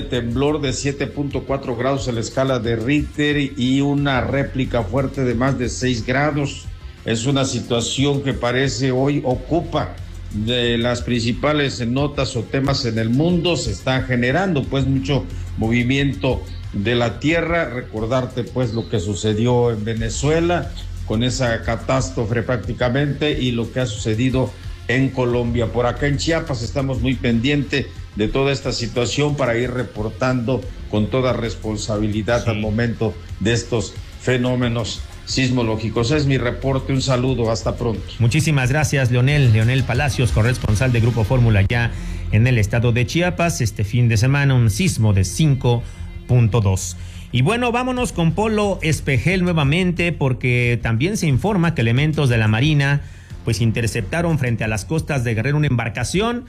el temblor de 7.4 grados en la escala de Richter y una réplica fuerte de más de 6 grados. Es una situación que parece hoy ocupa de las principales notas o temas en el mundo. Se está generando pues mucho movimiento de la tierra. Recordarte pues lo que sucedió en Venezuela con esa catástrofe prácticamente y lo que ha sucedido en Colombia. Por acá en Chiapas estamos muy pendientes de toda esta situación para ir reportando con toda responsabilidad al momento de estos fenómenos sismológicos. Es mi reporte, un saludo, hasta pronto. Muchísimas gracias, Leonel Palacios, corresponsal de Grupo Fórmula ya en el estado de Chiapas. Este fin de semana un sismo de 5.2. Y bueno, vámonos con Polo Espejel nuevamente, porque también se informa que elementos de la Marina pues interceptaron frente a las costas de Guerrero una embarcación,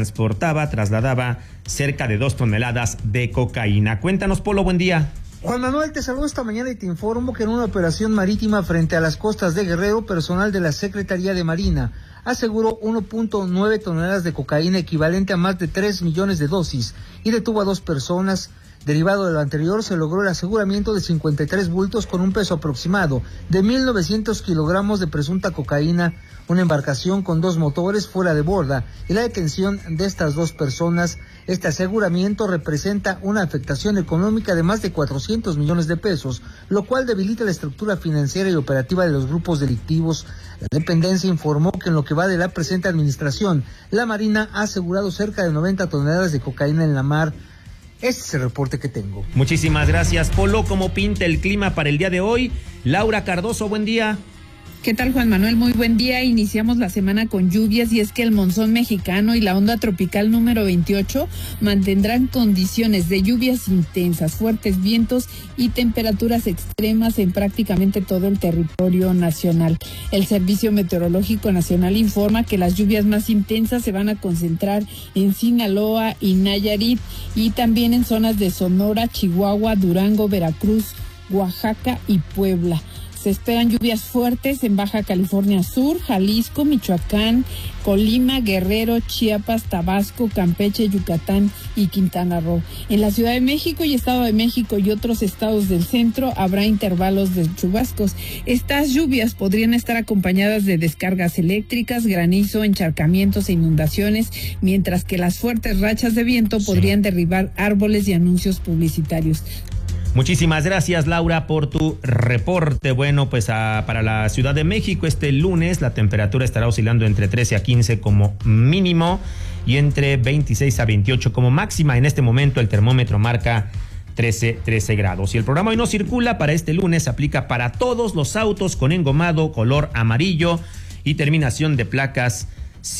trasladaba cerca de 2 toneladas de cocaína. Cuéntanos, Polo, buen día. Juan Manuel, te saludo esta mañana y te informo que en una operación marítima frente a las costas de Guerrero, personal de la Secretaría de Marina aseguró 1.9 toneladas de cocaína, equivalente a más de 3 millones de dosis, y detuvo a 2 personas. Derivado de lo anterior, se logró el aseguramiento de 53 bultos con un peso aproximado de 1.900 kilogramos de presunta cocaína, una embarcación con 2 motores fuera de borda y la detención de estas 2 personas. Este aseguramiento representa una afectación económica de más de 400 millones de pesos, lo cual debilita la estructura financiera y operativa de los grupos delictivos. La dependencia informó que en lo que va de la presente administración, la Marina ha asegurado cerca de 90 toneladas de cocaína en la mar. Este es el reporte que tengo. Muchísimas gracias, Polo. ¿Cómo pinta el clima para el día de hoy? Laura Cardoso, buen día. ¿Qué tal, Juan Manuel? Muy buen día. Iniciamos la semana con lluvias y es que el monzón mexicano y la onda tropical número 28 mantendrán condiciones de lluvias intensas, fuertes vientos y temperaturas extremas en prácticamente todo el territorio nacional. El Servicio Meteorológico Nacional informa que las lluvias más intensas se van a concentrar en Sinaloa y Nayarit y también en zonas de Sonora, Chihuahua, Durango, Veracruz, Oaxaca y Puebla. Se esperan lluvias fuertes en Baja California Sur, Jalisco, Michoacán, Colima, Guerrero, Chiapas, Tabasco, Campeche, Yucatán y Quintana Roo. En la Ciudad de México y Estado de México y otros estados del centro habrá intervalos de chubascos. Estas lluvias podrían estar acompañadas de descargas eléctricas, granizo, encharcamientos e inundaciones, mientras que las fuertes rachas de viento podrían derribar árboles y anuncios publicitarios. Muchísimas gracias, Laura, por tu reporte. Bueno, pues para la Ciudad de México este lunes la temperatura estará oscilando entre 13 a 15 como mínimo y entre 26 a 28 como máxima. En este momento el termómetro marca 13 grados. Y el programa Hoy No Circula para este lunes se aplica para todos los autos con engomado color amarillo y terminación de placas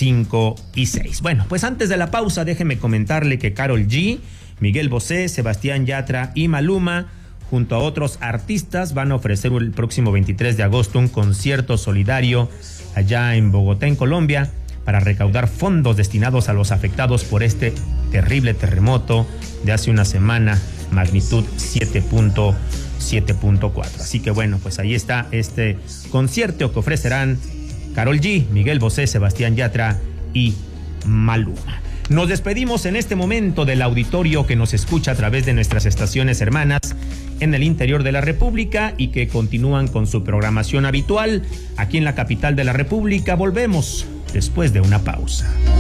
5 y 6. Bueno, pues antes de la pausa déjeme comentarle que Karol G, Miguel Bosé, Sebastián Yatra y Maluma, junto a otros artistas, van a ofrecer el próximo 23 de agosto un concierto solidario allá en Bogotá, en Colombia, para recaudar fondos destinados a los afectados por este terrible terremoto de hace una semana, magnitud 7.4. Así que bueno, pues ahí está este concierto que ofrecerán Karol G, Miguel Bosé, Sebastián Yatra y Maluma. Nos despedimos en este momento del auditorio que nos escucha a través de nuestras estaciones hermanas en el interior de la República y que continúan con su programación habitual aquí en la capital de la República. Volvemos después de una pausa.